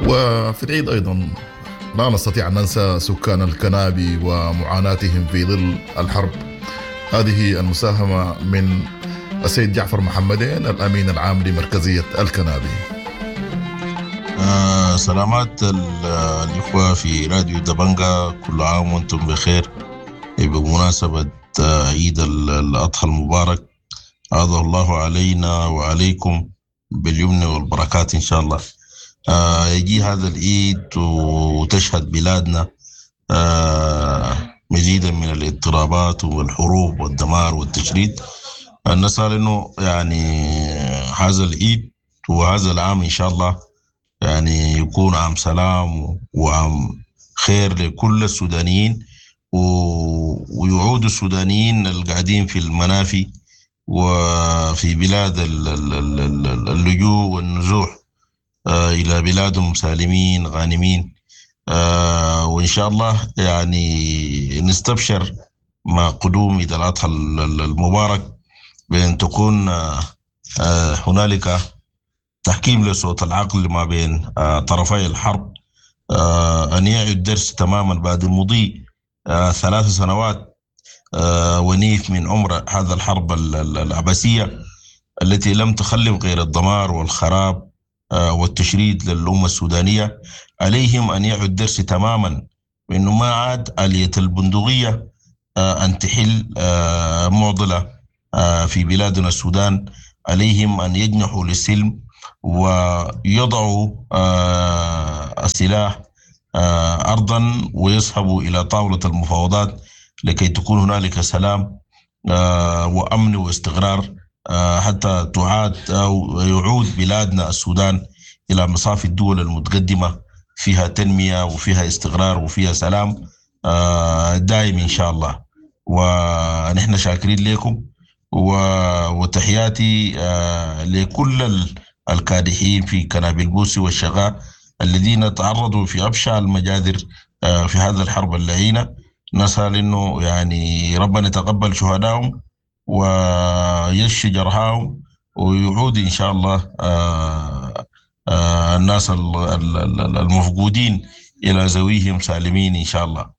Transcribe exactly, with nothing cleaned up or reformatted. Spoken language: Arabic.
وفي العيد أيضا لا نستطيع أن ننسى سكان الكنابي ومعاناتهم في ظل الحرب. هذه المساهمة من السيد جعفر محمدين الأمين العام لمركزية الكنابي. آه سلامات الإخوة في راديو دبنجة، كل عام وانتم بخير بمناسبة آه عيد الأضحى المبارك. عاده الله علينا وعليكم باليمن والبركات إن شاء الله. آه يجي هذا العيد وتشهد بلادنا آه مزيدا من الاضطرابات والحروب والدمار والتشريد. نسأل إنه يعني هذا العيد وهذا العام إن شاء الله يعني يكون عام سلام وعام خير لكل السودانيين، ويعود السودانيين القاعدين في المنافي وفي بلاد اللجوء والنزوح إلى بلادهم سالمين غانمين. وإن شاء الله يعني نستبشر مع قدوم عيد الأضحى المبارك بأن تكون هنالك تحكيم لصوت العقل ما بين طرفي الحرب، أن يعي الدرس تماما بعد مضي ثلاث سنوات ونيف من عمر هذا الحرب العبثية التي لم تخلف غير الدمار والخراب والتشريد للأمة السودانية. عليهم أن يعوا الدرس تماما بأنه ما عاد آلية البندقية أن تحل معضلة في بلادنا السودان. عليهم أن يجنحوا للسلم ويضعوا السلاح أرضا ويصحبوا إلى طاولة المفاوضات لكي تكون هنالك سلام وأمن واستقرار، حتى تعاد أو يعود بلادنا السودان إلى مصاف الدول المتقدمة فيها تنمية وفيها استقرار وفيها سلام دائم إن شاء الله. ونحن شاكرين لكم وتحياتي لكل الكادحين في كنابي البوسي والشغاء الذين تعرضوا في أبشع المجادر في هذا الحرب اللعينة. نسأل إنه يعني ربنا يتقبل شهدائهم ويشفي جرحاهم ويعود إن شاء الله الناس المفقودين إلى ذويهم سالمين إن شاء الله.